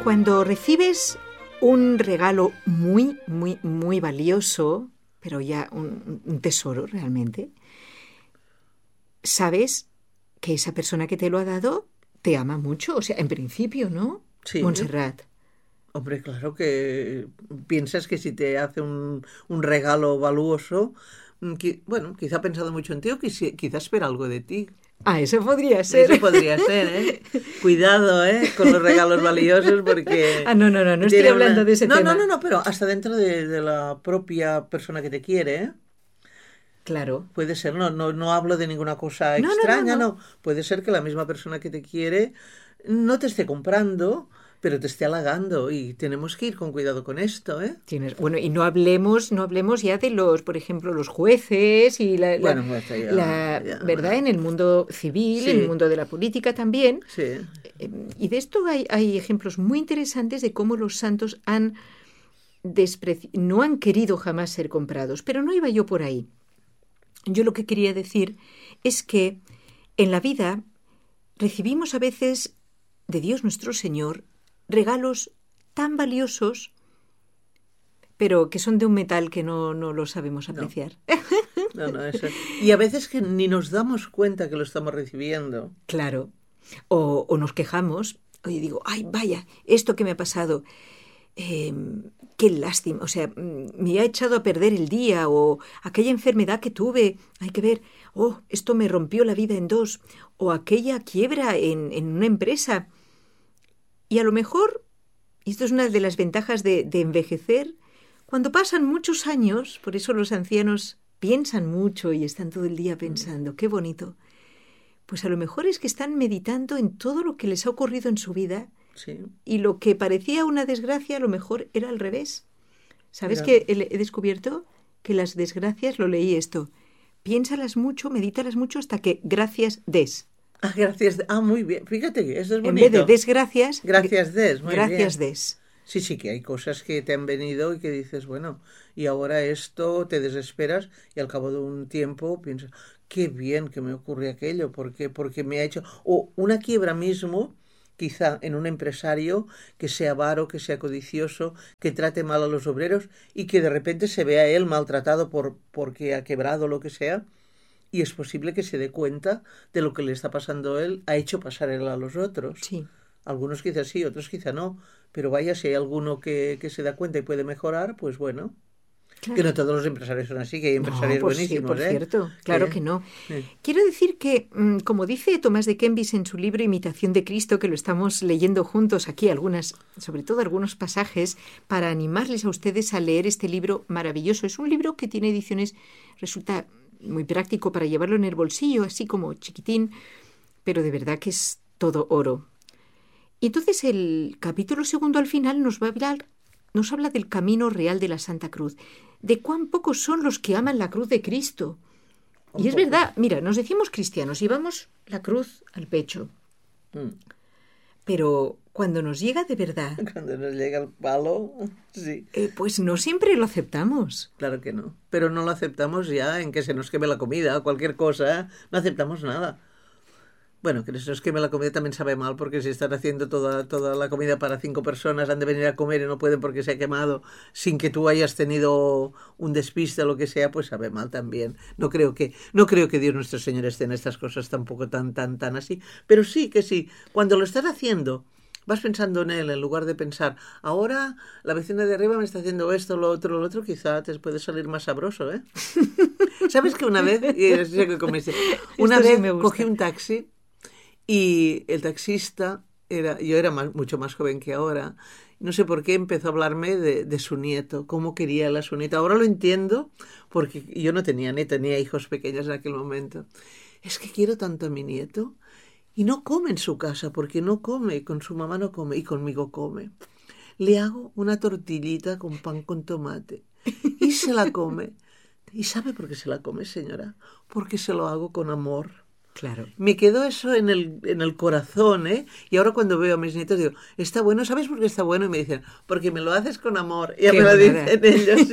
Cuando recibes un regalo muy, muy, muy valioso, pero ya un tesoro realmente, sabes que esa persona que te lo ha dado te ama mucho. O sea, en principio, ¿no? Sí. Montserrat. Hombre, claro que piensas que si te hace un regalo valuoso, bueno, quizá ha pensado mucho en ti o quizá espera algo de ti. Ah, eso podría ser. Eso podría ser, ¿eh? Cuidado, ¿eh? Con los regalos valiosos porque... Ah, no estoy hablando de ese tema. No, pero hasta dentro de la propia persona que te quiere, ¿eh? Claro. Puede ser, no hablo de ninguna cosa No. extraña, no. Puede ser que la misma persona que te quiere no te esté comprando, pero te esté halagando y tenemos que ir con cuidado con esto, ¿eh? Bueno, y no hablemos ya de los, por ejemplo, los jueces y Bueno, pues ya, ¿verdad? bueno. En el mundo civil, Sí. en el mundo de la política también. Sí. Y de esto hay ejemplos muy interesantes de cómo los santos no han querido jamás ser comprados. Pero no iba yo por ahí. Yo lo que quería decir es que en la vida recibimos a veces de Dios nuestro Señor regalos tan valiosos, pero que son de un metal que no lo sabemos apreciar. No, eso. Y a veces que ni nos damos cuenta que lo estamos recibiendo. Claro. O nos quejamos. Oye, digo, ay, vaya, esto que me ha pasado, qué lástima. O sea, me ha echado a perder el día, o aquella enfermedad que tuve, hay que ver, esto me rompió la vida en dos, o aquella quiebra en una empresa. Y a lo mejor, y esto es una de las ventajas de envejecer, cuando pasan muchos años, por eso los ancianos piensan mucho y están todo el día pensando, qué bonito, pues a lo mejor es que están meditando en todo lo que les ha ocurrido en su vida. Sí. Y lo que parecía una desgracia a lo mejor era al revés. ¿Sabes Claro. que he descubierto que las desgracias, lo leí esto, piénsalas mucho, medítalas mucho hasta que gracias des? Ah, gracias. Muy bien. Fíjate que eso es bonito. En vez de desgracias, gracias des. Muy gracias bien. des. Sí, que hay cosas que te han venido y que dices, bueno, y ahora esto te desesperas y al cabo de un tiempo piensas, qué bien que me ocurre aquello, porque me ha hecho... O una quiebra mismo, quizá en un empresario que sea avaro, que sea codicioso, que trate mal a los obreros y que de repente se vea él maltratado porque ha quebrado lo que sea. Y es posible que se dé cuenta de lo que le está pasando a él, ha hecho pasar él a los otros. Sí. Algunos quizás sí, otros quizá no. Pero vaya, si hay alguno que se da cuenta y puede mejorar, pues bueno. Claro. Que no todos los empresarios son así, que hay empresarios buenísimos, por cierto, claro que no. Sí. Quiero decir que, como dice Tomás de Kempis en su libro Imitación de Cristo, que lo estamos leyendo juntos aquí, sobre todo algunos pasajes, para animarles a ustedes a leer este libro maravilloso. Es un libro que tiene ediciones, resulta muy práctico para llevarlo en el bolsillo, así como chiquitín, pero de verdad que es todo oro. Y entonces el capítulo 2 al final nos habla del camino real de la Santa Cruz, de cuán pocos son los que aman la cruz de Cristo. Y es verdad, mira, nos decimos cristianos, llevamos la cruz al pecho. Pero cuando nos llega de verdad... Cuando nos llega el palo, sí. Pues no siempre lo aceptamos. Claro que no. Pero no lo aceptamos ya en que se nos queme la comida o cualquier cosa. No aceptamos nada. Bueno, que se nos queme la comida también sabe mal, porque si están haciendo toda la comida para 5 personas, han de venir a comer y no pueden porque se ha quemado, sin que tú hayas tenido un despiste o lo que sea, pues sabe mal también. No creo que Dios nuestro Señor esté en estas cosas tampoco tan así. Pero sí que sí, cuando lo estás haciendo, vas pensando en Él en lugar de pensar, ahora la vecina de arriba me está haciendo esto, lo otro, quizá te puede salir más sabroso, ¿eh? ¿Sabes que una vez, cogí un taxi? Y el taxista yo era mucho más joven que ahora, no sé por qué empezó a hablarme de su nieto, cómo quería él a su nieto. Ahora lo entiendo, porque yo no tenía hijos pequeños en aquel momento. Es que quiero tanto a mi nieto y no come en su casa, porque no come, con su mamá no come y conmigo come. Le hago una tortillita con pan con tomate y se la come. ¿Y sabe por qué se la come, señora? Porque se lo hago con amor. Claro. Me quedó eso en el corazón, ¿eh? Y ahora cuando veo a mis nietos digo, está bueno, ¿sabes por qué está bueno? Y me dicen, porque me lo haces con amor. Y ya me lo dicen ellos,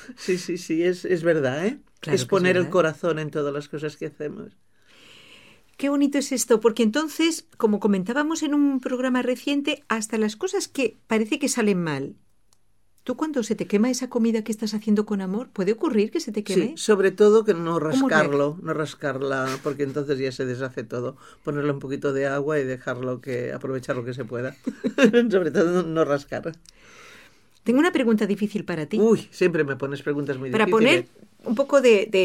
sí. Sí, es verdad, ¿eh? Claro, es poner el corazón en todas las cosas que hacemos. Qué bonito es esto, porque entonces, como comentábamos en un programa reciente, hasta las cosas que parece que salen mal. ¿Tú cuando se te quema esa comida que estás haciendo con amor, puede ocurrir que se te queme? Sí, sobre todo que no ¿Cómo rascarlo, no rascarla, porque entonces ya se deshace todo. Ponerle un poquito de agua y aprovechar lo que se pueda. Sobre todo no rascar. Tengo una pregunta difícil para ti. Uy, siempre me pones preguntas muy Para difíciles. poner un poco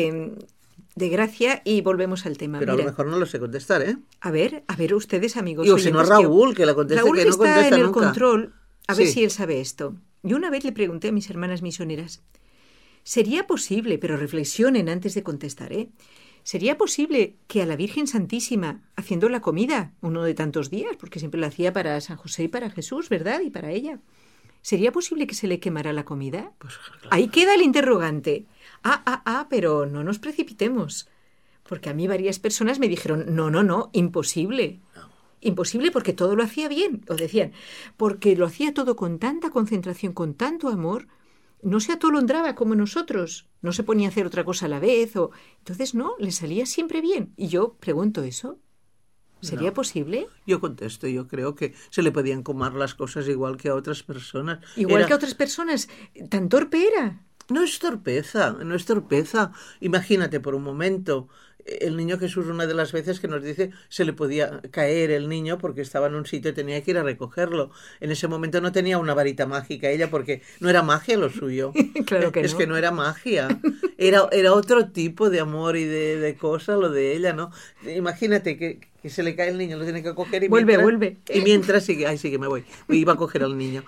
de gracia y volvemos al tema. Pero a Mira, lo mejor no lo sé contestar, ¿eh? a ver ustedes, amigos Digo, si no oyentes, Raúl, que la conteste, Raúl que que no está contesta en el nunca. control, a ver Sí. si él sabe esto. Yo una vez le pregunté a mis hermanas misioneras, ¿sería posible, pero reflexionen antes de contestar, ¿sería posible que a la Virgen Santísima, haciendo la comida, uno de tantos días, porque siempre la hacía para San José y para Jesús, ¿verdad? Y para ella, ¿sería posible que se le quemara la comida? Pues, claro. Ahí queda el interrogante. Pero no nos precipitemos. Porque a mí varias personas me dijeron, no, imposible. Imposible porque todo lo hacía bien. O decían, porque lo hacía todo con tanta concentración, con tanto amor, no se atolondraba como nosotros. No se ponía a hacer otra cosa a la vez. Entonces, no, le salía siempre bien. Y yo pregunto eso. ¿Sería No. posible? Yo contesto, yo creo que se le podían comer las cosas igual que a otras personas. Igual Era- que a otras personas. ¿Tan torpe era? No es torpeza, no es torpeza. Imagínate por un momento, el niño Jesús, una de las veces que nos dice, se le podía caer el niño porque estaba en un sitio y tenía que ir a recogerlo. En ese momento no tenía una varita mágica ella porque no era magia lo suyo. Claro que Es no. que no era magia. Era otro tipo de amor y de cosa lo de ella, ¿no? Imagínate que se le cae el niño, lo tiene que coger y Vuelve. Y mientras sigue, ay, sí que me voy. Iba a coger al niño.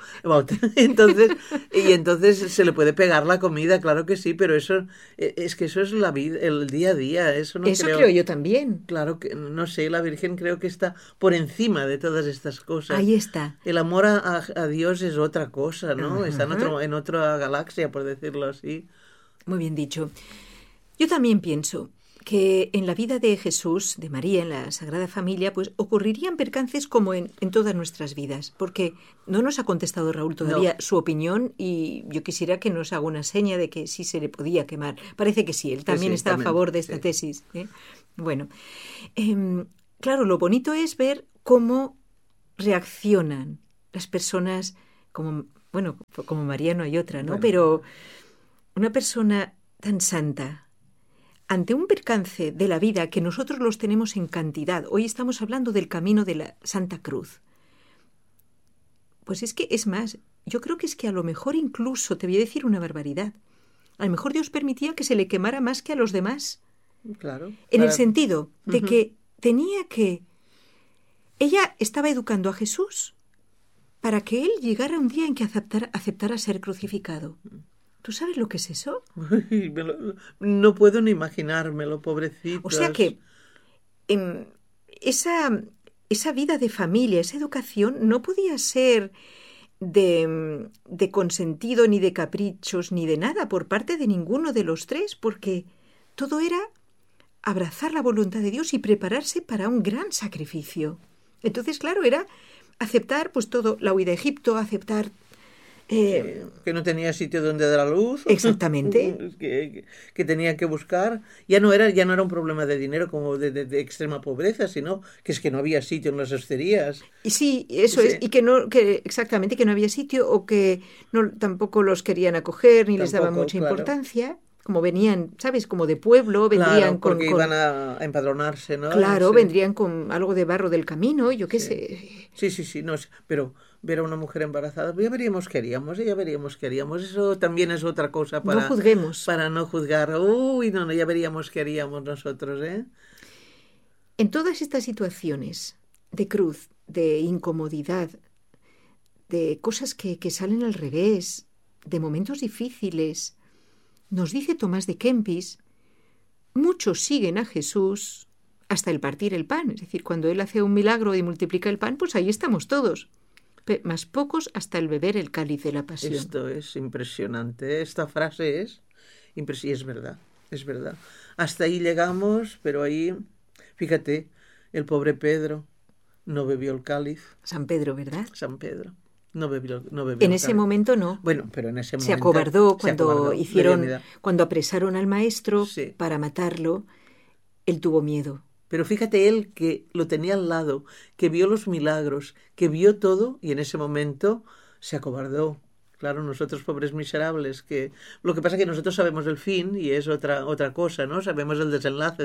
Entonces se le puede pegar la comida, claro que sí, pero eso es que eso es la vida, el día a día, eso no Eso creo yo también. Claro que, no sé, la Virgen creo que está por encima de todas estas cosas. Ahí está. El amor a Dios es otra cosa, ¿no? Ajá. Está en otra galaxia, por decirlo así. Muy bien dicho. Yo también pienso que en la vida de Jesús, de María, en la Sagrada Familia, pues ocurrirían percances como en todas nuestras vidas, porque no nos ha contestado Raúl todavía su opinión y yo quisiera que nos haga una seña de que sí se le podía quemar. Parece que sí, él también Sí, está a favor de esta sí. tesis. Bueno, claro, lo bonito es ver cómo reaccionan las personas como María no hay otra, ¿no? Bueno. Pero una persona tan santa, ante un percance de la vida que nosotros los tenemos en cantidad, hoy estamos hablando del camino de la Santa Cruz, pues es más, yo creo que es que a lo mejor incluso, te voy a decir una barbaridad, a lo mejor Dios permitía que se le quemara más que a los demás, Claro. en el sentido de Ujú. que ella estaba educando a Jesús para que él llegara un día en que aceptara ser crucificado. ¿Tú sabes lo que es eso? Uy, no puedo ni imaginármelo, pobrecito. O sea que esa vida de familia, esa educación, no podía ser de consentido, ni de caprichos, ni de nada por parte de ninguno de los tres, porque todo era abrazar la voluntad de Dios y prepararse para un gran sacrificio. Entonces, claro, era aceptar pues todo, la huida a Egipto, aceptar... que no tenía sitio donde dar a luz. Exactamente. que tenía que buscar. Ya no era un problema de dinero como de extrema pobreza, sino que es que no había sitio en las hosterías. Y sí, eso Sí. es, y que exactamente que no había sitio o que tampoco los querían acoger ni les daban Tampoco, mucha claro. importancia, como venían, ¿sabes? Como de pueblo, vendrían Claro, porque iban a empadronarse, ¿no? Claro, Sí. vendrían con algo de barro del camino, yo qué sé. Sí, no, pero ver a una mujer embarazada, ya veríamos qué haríamos. Eso también es otra cosa No juzguemos. para no juzgar. Uy, no, ya veríamos qué haríamos nosotros, ¿eh? En todas estas situaciones de cruz, de incomodidad, de cosas que salen al revés, de momentos difíciles, nos dice Tomás de Kempis, muchos siguen a Jesús hasta el partir el pan. Es decir, cuando Él hace un milagro y multiplica el pan, pues ahí estamos todos. Más pocos hasta el beber el cáliz de la pasión. Esto es impresionante. Esta frase es impresionante. Es verdad. Hasta ahí llegamos, pero ahí, fíjate, el pobre Pedro no bebió el cáliz. San Pedro, ¿verdad? San Pedro no bebió En el ese cáliz. momento no. Bueno, pero en ese momento Se acobardó se acobardó, cuando apresaron al maestro Sí. para matarlo. Él tuvo miedo. Pero fíjate él que lo tenía al lado, que vio los milagros, que vio todo y en ese momento se acobardó. Claro, nosotros pobres miserables, que lo que pasa es que nosotros sabemos el fin y es otra cosa, ¿no? Sabemos el desenlace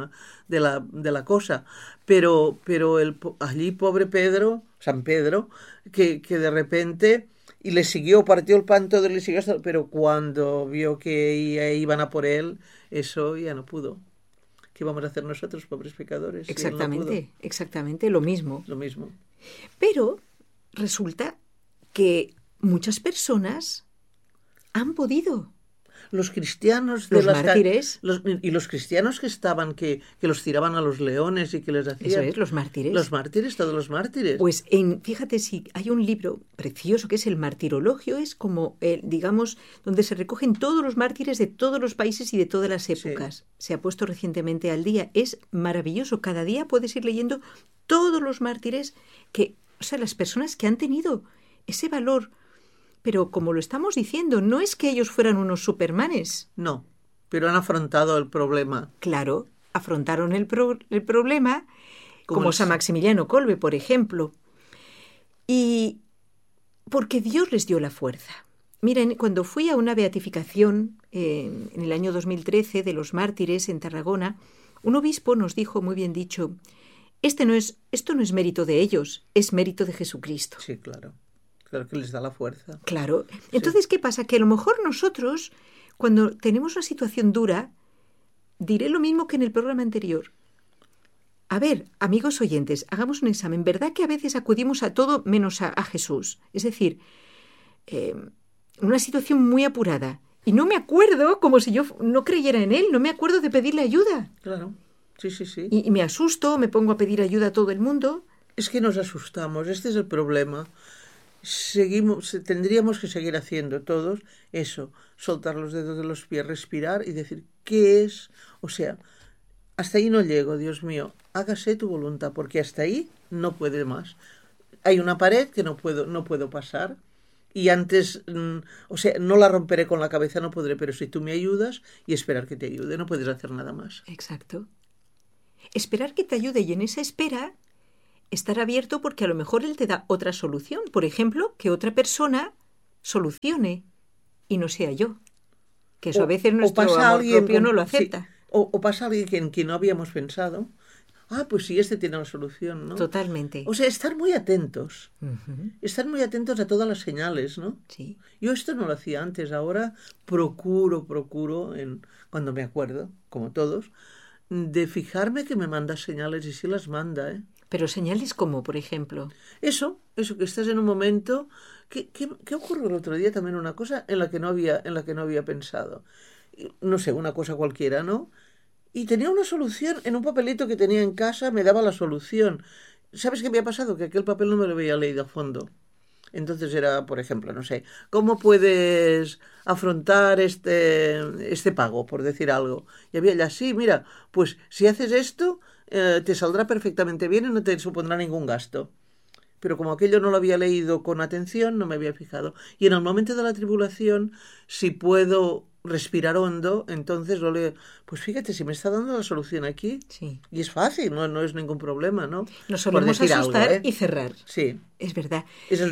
de la cosa. Pero allí pobre Pedro, San Pedro, que de repente, y le siguió, partió el pan todo, le siguió hasta, pero cuando vio que iban a por él, eso ya no pudo. ¿Qué vamos a hacer nosotros, pobres pecadores? Exactamente, exactamente lo mismo. Lo mismo. Pero resulta que muchas personas han podido. Los cristianos de los mártires. Y los cristianos que estaban, que los tiraban a los leones y que les hacían... Eso es, los mártires. Los mártires, todos los mártires. Pues fíjate, si hay un libro precioso que es el Martirologio, es como, digamos, donde se recogen todos los mártires de todos los países y de todas las épocas. Sí. Se ha puesto recientemente al día. Es maravilloso. Cada día puedes ir leyendo todos los mártires las personas que han tenido ese valor. Pero como lo estamos diciendo, no es que ellos fueran unos supermanes. No, pero han afrontado el problema. Claro, afrontaron el problema, como San Maximiliano Kolbe, por ejemplo. Y porque Dios les dio la fuerza. Miren, cuando fui a una beatificación en el año 2013 de los mártires en Tarragona, un obispo nos dijo, muy bien dicho, esto no es mérito de ellos, es mérito de Jesucristo. Sí, claro. Claro que les da la fuerza. Claro. Entonces, sí. ¿Qué pasa? Que a lo mejor nosotros, cuando tenemos una situación dura, diré lo mismo que en el programa anterior. A ver, amigos oyentes, hagamos un examen. ¿Verdad que a veces acudimos a todo menos a Jesús? Es decir, una situación muy apurada. Y no me acuerdo, como si yo no creyera en Él, no me acuerdo de pedirle ayuda. Claro, sí. Y me asusto, me pongo a pedir ayuda a todo el mundo. Es que nos asustamos, este es el problema. Tendríamos que seguir haciendo todos eso, soltar los dedos de los pies, respirar y decir, ¿qué es? O sea, hasta ahí no llego, Dios mío, hágase tu voluntad, porque hasta ahí no puede más. Hay una pared que no puedo pasar y antes, no la romperé con la cabeza, no podré, pero si tú me ayudas y esperar que te ayude, no puedes hacer nada más. Exacto. Esperar que te ayude y en esa espera estar abierto porque a lo mejor Él te da otra solución. Por ejemplo, que otra persona solucione y no sea yo. Que eso a veces nuestro amor propio no lo acepta. Sí, o pasa alguien en quien no habíamos pensado. Pues sí, este tiene la solución, ¿no? Totalmente. O sea, estar muy atentos. Uh-huh. Estar muy atentos a todas las señales, ¿no? Sí. Yo esto no lo hacía antes. Ahora procuro, cuando me acuerdo, como todos, de fijarme que me manda señales y sí las manda, ¿eh? Pero señales como, por ejemplo. Eso, que estás en un momento. ¿Qué ocurrió el otro día? También una cosa en la que no había pensado. No sé, una cosa cualquiera, ¿no? Y tenía una solución en un papelito que tenía en casa, me daba la solución. ¿Sabes qué me ha pasado? Que aquel papel no me lo había leído a fondo. Entonces era, por ejemplo, no sé, ¿cómo puedes afrontar este pago, por decir algo? Y había ya, sí, mira, pues si haces esto, te saldrá perfectamente bien y no te supondrá ningún gasto. Pero como aquello no lo había leído con atención, no me había fijado. Y en el momento de la tribulación, si puedo respirar hondo, entonces pues fíjate, si me está dando la solución aquí, sí. Y es fácil, no es ningún problema, ¿no? Nos solemos asustar algo, y cerrar. Sí. Es verdad. Eso es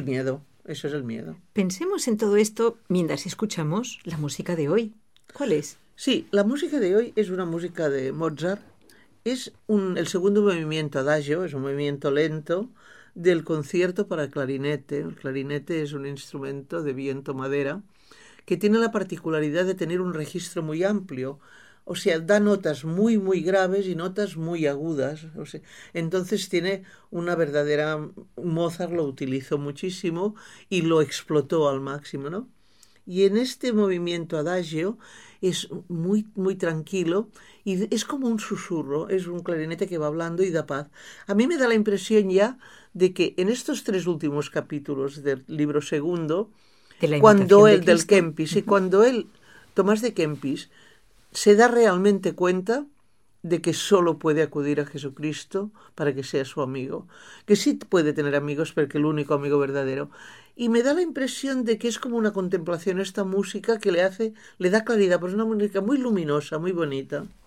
el miedo. Pensemos en todo esto mientras escuchamos la música de hoy. ¿Cuál es? Sí, la música de hoy es una música de Mozart. Es el segundo movimiento adagio, es un movimiento lento del concierto para clarinete. El clarinete es un instrumento de viento-madera que tiene la particularidad de tener un registro muy amplio, o sea, da notas muy, muy graves y notas muy agudas, o sea, entonces tiene una verdadera... Mozart lo utilizó muchísimo y lo explotó al máximo, ¿no? Y en este movimiento adagio es muy, muy tranquilo y es como un susurro, es un clarinete que va hablando y da paz. A mí me da la impresión ya de que en estos 3 últimos capítulos del libro segundo, cuando él, del Kempis, y cuando él, Tomás de Kempis, se da realmente cuenta de que solo puede acudir a Jesucristo para que sea su amigo, que sí puede tener amigos, pero que el único amigo verdadero. Y me da la impresión de que es como una contemplación esta música que le da claridad, pues es una música muy luminosa, muy bonita.